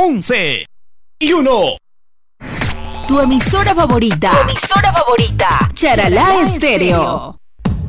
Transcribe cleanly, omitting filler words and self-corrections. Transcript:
11 y 1. Tu emisora favorita. Charalá Estéreo.